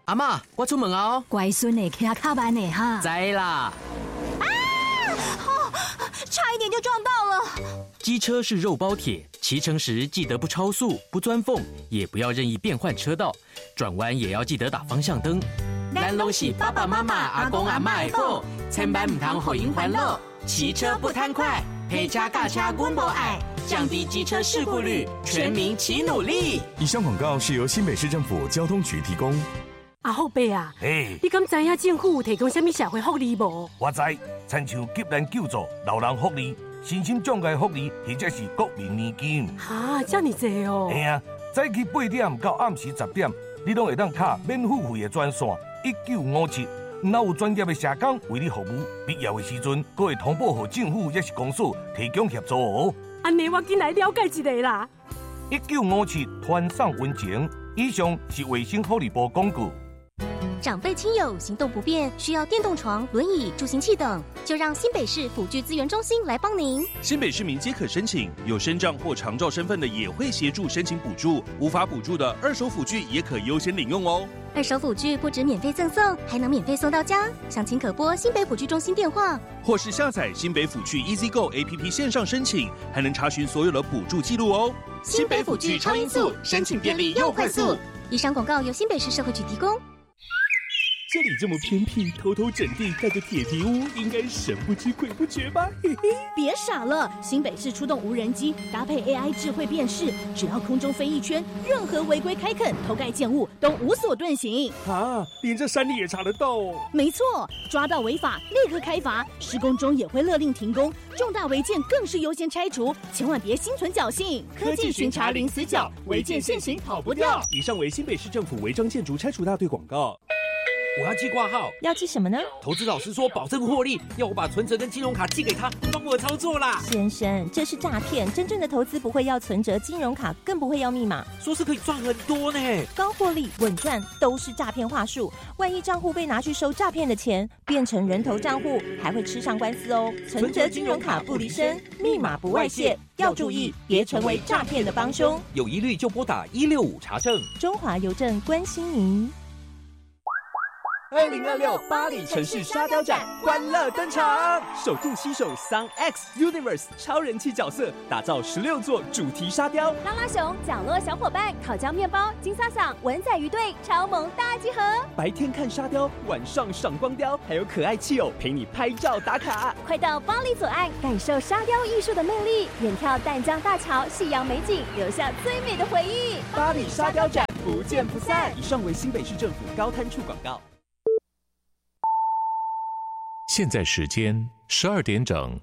阿嬷，我出门哦。 乖孙呢，骑较慢呢哈。 知啦。 差一点就撞到了。 机车是肉包铁，骑乘时记得不超速、不钻缝，也不要任意变换车道，转弯也要记得打方向灯。咱拢是爸爸妈妈、阿公阿嬷的宝，千万唔通互因烦恼。骑车不贪快，陪车驾车阮无爱，降低机车事故率，全民齐努力。 以上广告是由新北市政府交通局提供。 阿后伯啊，你敢知影政府有提供什么社会福利无？ 我知，亲像急难救助、老人福利、身心障碍福利，或者是国民年金。 哈，这么多哦！ 嘿啊，早起8点到暗时10点，你拢会当卡免付费的专线1957，若有专业的社工为你服务，必要的时阵，阁会通报给政府也是公所提供协助哦。 安尼我进来了解一下啦。 1957团上温情，以上是卫生福利部广告。 长辈亲友行动不便，需要电动床、轮椅、助行器等，就让新北市辅具资源中心来帮您。 新北市民皆可申请，有身障或长照身份的也会协助申请补助，无法补助的二手辅具也可优先领用哦。 二手辅具不止免费赠送，还能免费送到家。详情可拨新北辅具中心电话， 或是下载新北辅具 EasyGo APP 线上申请，还能查询所有的补助记录哦。 新北辅具超音速，申请便利又快速。以上广告由新北市社会局提供。 这里这么偏僻，偷偷整地盖个铁皮屋，应该神不知鬼不觉吧？嘿嘿， 别傻了，新北市出动无人机，搭配 AI 智慧辨识，只要空中飞一圈，任何违规开垦、偷盖建物都无所遁形。 啊，连这山里也查得到哦？ 没错，抓到违法立刻开罚，施工中也会勒令停工，重大违建更是优先拆除，千万别心存侥幸。 科技巡查零死角，违建现行跑不掉。以上为新北市政府违章建筑拆除大队广告。 我要寄挂号， 要寄什么呢？ 投资老师说保证获利，要我把存折跟金融卡寄给他，帮我操作啦。 先生，这是诈骗，真正的投资不会要存折、金融卡，更不会要密码。 说是可以赚很多呢， 高获利、稳赚都是诈骗话术。万一账户被拿去收诈骗的钱，变成人头账户，还会吃上官司哦。存折、金融卡不离身，密码不外泄，要注意，别成为诈骗的帮凶。 有疑虑就拨打165查证。 中华邮政关心您。 2026巴黎城市沙雕展欢乐登场，首度携手 Sun X Universe 超人气角色，打造16座主题沙雕， 拉拉熊、角落小伙伴、烤焦面包、金萨桑、文仔鱼队超萌大集合。 白天看沙雕，晚上赏光雕，还有可爱气友陪你拍照打卡。 快到巴黎左岸，感受沙雕艺术的魅力，远眺淡江大桥、夕阳美景，留下最美的回忆。 巴黎沙雕展不见不散。以上为新北市政府高滩处广告。 现在时间12点整。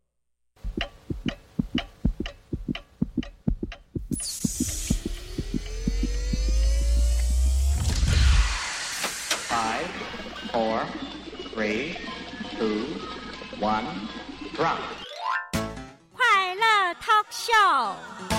5, 4, 3, 2, 1, drop。 快乐 Talk Show。